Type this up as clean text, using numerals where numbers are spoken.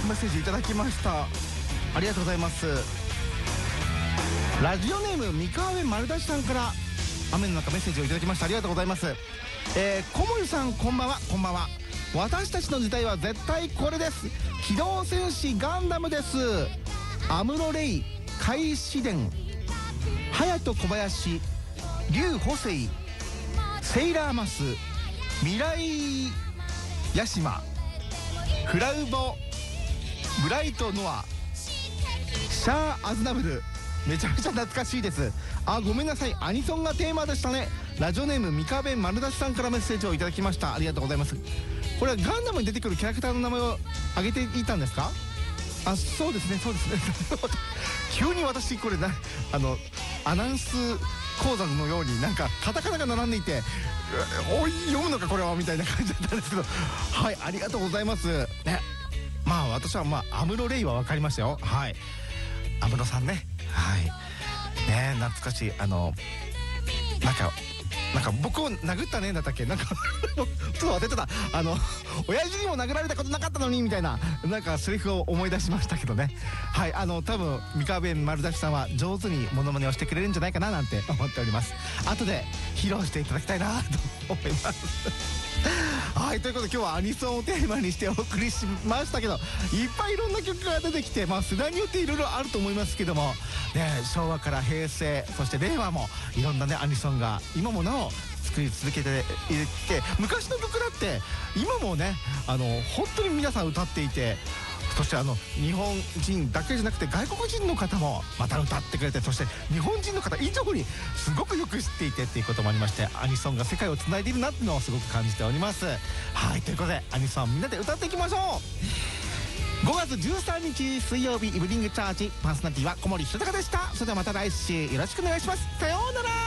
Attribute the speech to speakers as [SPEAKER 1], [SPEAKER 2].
[SPEAKER 1] メッセージいただきました。ありがとうございます。ラジオネーム三河上丸出しさんから雨の中メッセージをいただきました。ありがとうございます。小森さんこんばんは。こんばんは。私たちの時代は絶対これです。機動戦士ガンダムです。アムロレイ、カイシデン、隼人小林、竜補正、セイラーマス、未来ヤシマ、フラウボ、ブライトノア、シャア・アズナブル。めちゃめちゃ懐かしいです。あ、ごめんなさい、アニソンがテーマでしたね。ラジオネーム三河弁丸出しさんからメッセージをいただきました。ありがとうございます。これはガンダムに出てくるキャラクターの名前を挙げていたんですか？あ、そうですね、そうですね。急に私これアナウンス講座のようになんかカタカナが並んでいて、おい読むのかこれはみたいな感じだったんですけど、はい、ありがとうございますね。まあ私はアムロレイは分かりましたよ。はい、安室さんね。はいね、懐かしい。なんか僕を殴ったねだったっけ、なんかちょっと忘れてた。親父にも殴られたことなかったのにみたいな、なんかセリフを思い出しましたけどね。はい、多分三河弁丸出しさんは上手にモノマネをしてくれるんじゃないかななんて思っております。後で披露していただきたいなと思います。はい、ということで今日はアニソンをテーマにしてお送りしましたけど、いっぱいいろんな曲が出てきて、世代によっていろいろあると思いますけどもね、昭和から平成そして令和もいろんなねアニソンが今もなお作り続けていて、昔の曲だって今もね本当に皆さん歌っていて、そして日本人だけじゃなくて外国人の方もまた歌ってくれて、そして日本人の方以上にすごくよく知っていてっていうこともありまして、アニソンが世界をつないでいるなっていうのをすごく感じております。はい、ということでアニソンみんなで歌っていきましょう。5月13日水曜日イブニングチャージ、パーソナリティは小森弘隆でした。それではまた来週よろしくお願いします。さようなら。